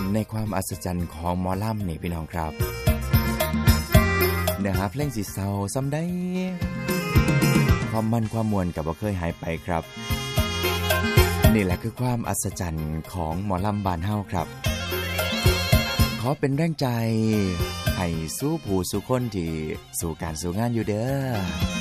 ในความอัศจรรย์ของหมอลำนี่พี่น้องครับเนื้อหาเพลงสิเศร้าซ้ำได้ความมันความมวลก็บ่เคยหายไปครับนี่แหละคือความอัศจรรย์ของหมอลำบ้านเฮาครับขอเป็นแรงใจให้สู้ผู้สู้คนที่สู่การสู่งานอยู่เด้อ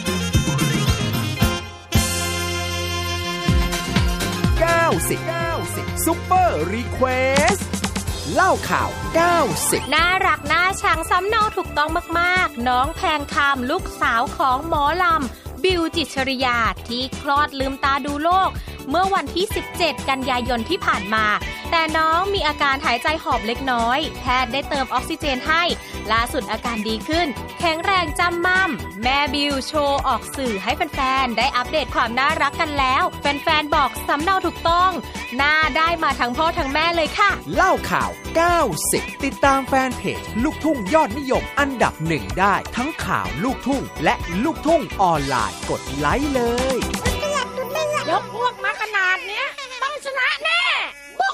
90ซุปเปอร์รีเควสเล่าข่าว90 น่ารักน่าชังสำเนาถูกต้องมากๆน้องแพงคำลูกสาวของหมอลำบิวจิตรชริยาที่คลอดลืมตาดูโลกเมื่อวันที่17กันยายนที่ผ่านมาแต่น้องมีอาการหายใจหอบเล็กน้อยแพทย์ได้เติมออกซิเจนให้ล่าสุดอาการดีขึ้นแข็งแรงจำม่ำแม่บิวโชว์ออกสื่อให้แฟนๆได้อัปเดตความน่ารักกันแล้วแฟนๆบอกสำเนาถูกต้องหน้าได้มาทั้งพ่อทั้งแม่เลยค่ะเล่าข่าว90ติดตามแฟนเพจลูกทุ่งยอดนิยมอันดับ1ได้ทั้งข่าวลูกทุ่งและลูกทุ่งออนไลน์กดไลค์เลยยกพวกมาขนาดเนี้ยต้องชนะแน่บุก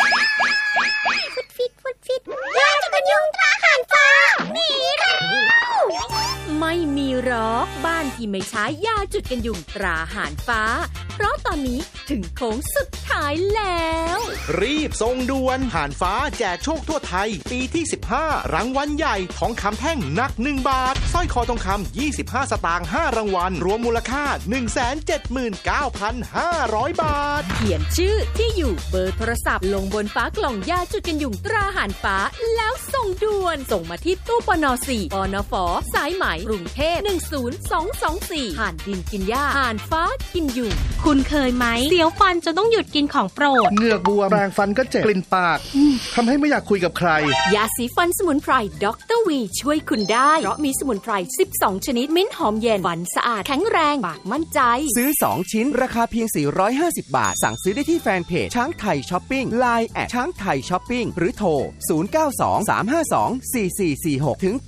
ฟิตยาจะกันยุงตราหันฟ้าหนีแล้วไม่มีหรอกบ้านที่ไม่ใช้ยาจุดกันยุงตราหานฟ้าเพราะตอนนี้ถึงโค้งสุดท้ายแล้วรีบส่งด่วนหานฟ้าแจกโชคทั่วไทยปีที่15รางวัลใหญ่ทองคำแท่งหนัก1บาทสร้อยคอทองคำ25สตางค์5รางวัลรวมมูลค่า 179,500 บาทเขียนชื่อที่อยู่เบอร์โทรศัพท์ลงบนฝากล่องยาจุดกันยุงตราหานฟ้าแล้วส่งด่วนส่งมาที่ตู้ปน4ปนฝสายไหมกรุงเทพ10224ห่านดินกินหญ้าห่านฟ้ากินยุงคุณเคยไหมเสียวฟันจนต้องหยุดกินของโปรดเหงือกบวมแปรงฟันก็เจ็บกลิ่นปากทำให้ไม่อยากคุยกับใครยาสีฟันสมุนไพรดร.วีช่วยคุณได้เพราะมีสมุนไพร12ชนิดมิ้นหอมเย็นฟันสะอาดแข็งแรงปากมั่นใจซื้อ2ชิ้นราคาเพียง450 บาทสั่งซื้อได้ที่แฟนเพจช้างไทยช้อปปิ้ง LINE แอดช้างไทยช้อปปิ้งหรือโทร0923524446-8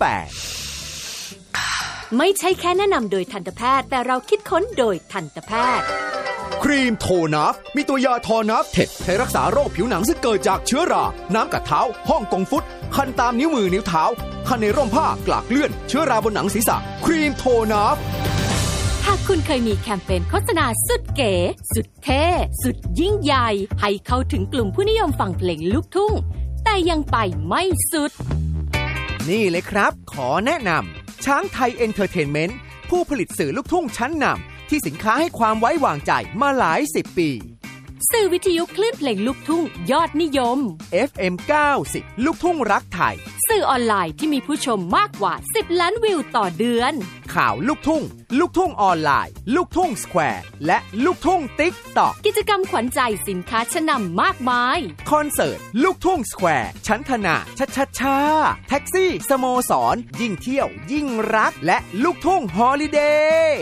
ไม่ใช่แค่แนะนำโดยทันตแพทย์แต่เราคิดค้นโดยทันตแพทย์ครีมโทนัฟมีตัวยาทอนัฟเท็ดใช้รักษาโรคผิวหนังซึ่งเกิดจากเชื้อราน้ำกัดเท้าฮ่องกงฟุตคันตามนิ้วมือนิ้วเท้าคันในร่มผ้ากลากเลื่อนเชื้อราบนหนังศีรษะครีมโทนัฟหากคุณเคยมีแคมเปญโฆษณาสุดเก๋สุดเท่สุดยิ่งใหญ่ให้เข้าถึงกลุ่มผู้นิยมฟังเพลงลูกทุ่งแต่ยังไปไม่สุดนี่เลยครับขอแนะนำช้างไทยเอนเตอร์เทนเมนต์ผู้ผลิตสื่อลูกทุ่งชั้นนำที่สินค้าให้ความไว้วางใจมาหลาย10 ปีสื่อวิทยุคลื่นเพลงลูกทุ่งยอดนิยม FM 90ลูกทุ่งรักไทยสื่อออนไลน์ที่มีผู้ชมมากกว่า10 ล้านวิวต่อเดือนข่าวลูกทุ่งลูกทุ่งออนไลน์ลูกทุ่งสแควร์และลูกทุ่งติ๊กต็อกกิจกรรมขวัญใจสินค้าชั้นนำมากมายคอนเสิร์ตลูกทุ่งสแควร์ชั้นธนาช้าแท็กซี่สโมสรยิ่งเที่ยวยิ่งรักและลูกทุ่งฮอลิเดย์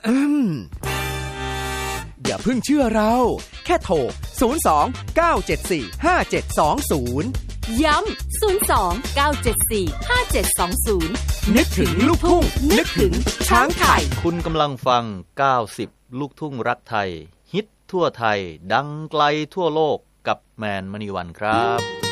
อย่าเพิ่งเชื่อเราแค่โทร02-974-5720 ย้ำ02-974-5720นึกถึงลูกทุ่งนึกถึงช้างไทยคุณกำลังฟัง90ลูกทุ่งรักไทยฮิตทั่วไทยดังไกลทั่วโลกกับแมนมณีวันครับ